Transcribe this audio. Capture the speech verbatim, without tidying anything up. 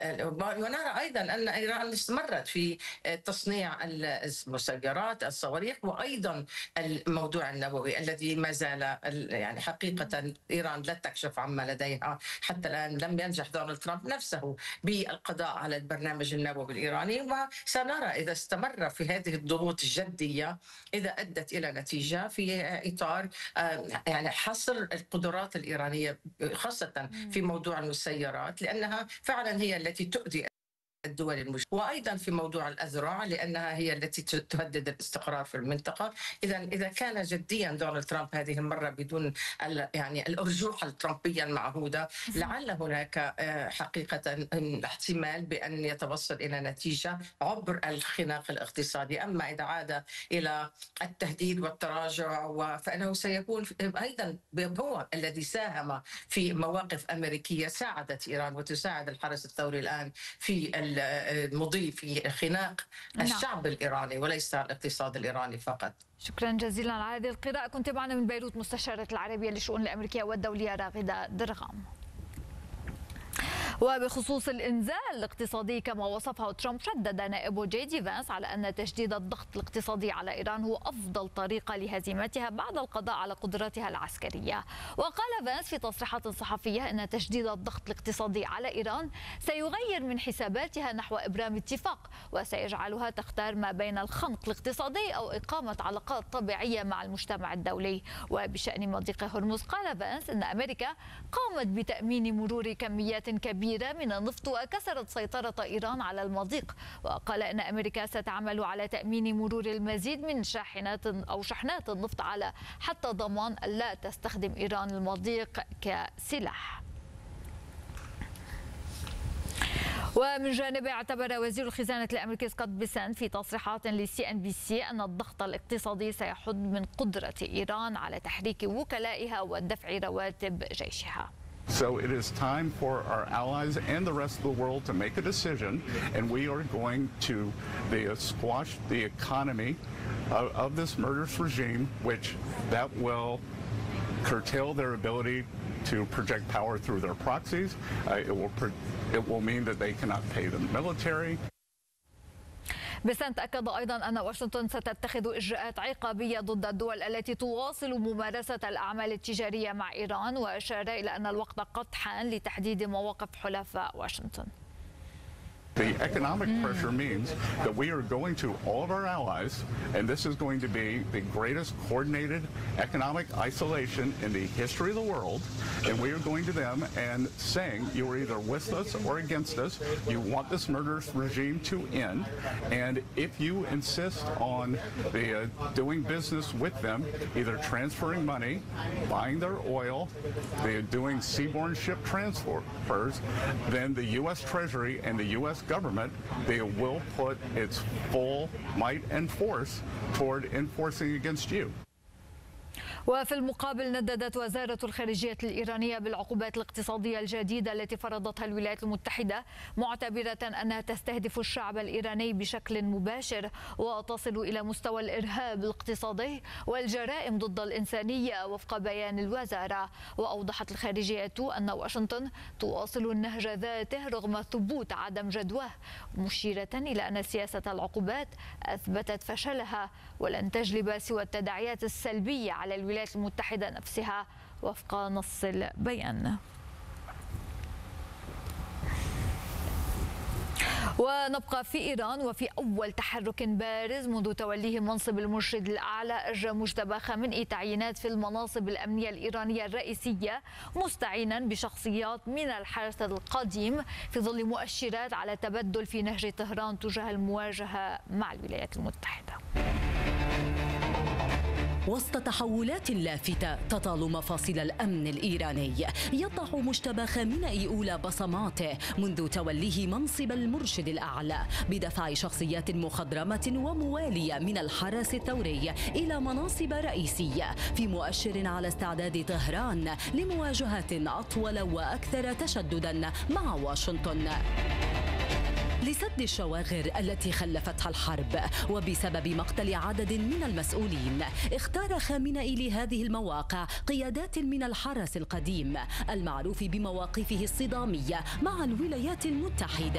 ونرى أيضا أن إيران استمرت في تصنيع المسيرات الصواريخ، وأيضا الموضوع النووي الذي ما زال يعني حقيقة إيران لا تكشف عما لديها حتى الآن. لم ينجح دونالد ترامب نفسه بالقضاء على البرنامج النووي الإيراني، وسنرى إذا استمر في هذه الضغوط الجدية إذا أدت إلى نتيجة في إطار يعني حصر القدرات الإيرانية خاصة في موضوع المسيرات، لأنها فعلا هي التي تؤذي الدول المجتمعة، وأيضا في موضوع الأذرع لأنها هي التي تهدد الاستقرار في المنطقة. إذا إذا كان جديا دونالد ترامب هذه المرة بدون يعني الأرجوحة الترامبية المعهودة، لعل هناك حقيقة احتمال بأن يتوصل إلى نتيجة عبر الخناق الاقتصادي. أما إذا عاد إلى التهديد والتراجع فإنه سيكون أيضا هو الذي ساهم في مواقف أمريكية ساعدت إيران وتساعد الحرس الثوري الآن في المضي في خناق الشعب الإيراني وليس الاقتصاد الإيراني فقط. شكرا جزيلا على هذه القراءة. كنت معنا من بيروت مستشارة العربية للشؤون الأمريكية والدولية راغدة درغام. وبخصوص الإنزال الاقتصادي كما وصفه ترامب، شدد نائبه جي دي فانس على أن تشديد الضغط الاقتصادي على إيران هو أفضل طريقة لهزيمتها بعد القضاء على قدراتها العسكرية. وقال فانس في تصريحات صحفية أن تشديد الضغط الاقتصادي على إيران سيغير من حساباتها نحو إبرام اتفاق، وسيجعلها تختار ما بين الخنق الاقتصادي أو إقامة علاقات طبيعية مع المجتمع الدولي. وبشأن مضيق هرمز قال فانس أن أمريكا قامت بتأمين مرور كميات كبيرة من النفط وكسرت سيطرة إيران على المضيق. وقال أن أمريكا ستعمل على تأمين مرور المزيد من شاحنات أو شحنات النفط على حتى ضمان ألا تستخدم إيران المضيق كسلاح. ومن جانبه اعتبر وزير الخزانة الأمريكي سكوت بيسنت في تصريحات لسي إن بي سي أن الضغط الاقتصادي سيحد من قدرة إيران على تحريك وكلائها ودفع رواتب جيشها. So it is time for our allies and the rest of the world to make a decision, and we are going to the, uh, squash the economy of, of this murderous regime, which that will curtail their ability to project power through their proxies. Uh, it will it will mean that they cannot pay the military. بيسنت أكد أيضا أن واشنطن ستتخذ إجراءات عقابية ضد الدول التي تواصل ممارسة الأعمال التجارية مع إيران، وأشار إلى أن الوقت قد حان لتحديد مواقف حلفاء واشنطن. The economic pressure means that we are going to all of our allies, and this is going to be the greatest coordinated economic isolation in the history of the world, and we are going to them and saying you are either with us or against us, you want this murderous regime to end, and if you insist on the, uh, doing business with them, either transferring money, buying their oil, they're doing seaborne ship transfers, then the U S Treasury and the U S government, they will put its full might and force toward enforcing against you. وفي المقابل نددت وزارة الخارجية الإيرانية بالعقوبات الاقتصادية الجديدة التي فرضتها الولايات المتحدة، معتبرة أنها تستهدف الشعب الإيراني بشكل مباشر وتصل إلى مستوى الإرهاب الاقتصادي والجرائم ضد الإنسانية وفق بيان الوزارة. وأوضحت الخارجية أن واشنطن تواصل النهج ذاته رغم ثبوت عدم جدواه، مشيرة إلى أن سياسة العقوبات أثبتت فشلها ولن تجلب سوى التداعيات السلبية على الولايات المتحدة نفسها وفق نص البيان. ونبقى في إيران، وفي أول تحرك بارز منذ توليه منصب المرشد الأعلى، أجرى مجتبى خامنئي تعيينات في المناصب الأمنية الإيرانية الرئيسية مستعينا بشخصيات من الحرس القديم في ظل مؤشرات على تبدل في نهج طهران تجاه المواجهة مع الولايات المتحدة. وسط تحولات لافتة تطال مفاصل الأمن الإيراني، يضع مجتبى خامنئي أولى بصماته منذ توليه منصب المرشد الأعلى بدفع شخصيات مخضرمة وموالية من الحرس الثوري إلى مناصب رئيسية، في مؤشر على استعداد طهران لمواجهات أطول وأكثر تشددا مع واشنطن لسد الشواغر التي خلفتها الحرب. وبسبب مقتل عدد من المسؤولين، اختار خامنئي لهذه المواقع قيادات من الحرس القديم المعروف بمواقفه الصدامية مع الولايات المتحدة.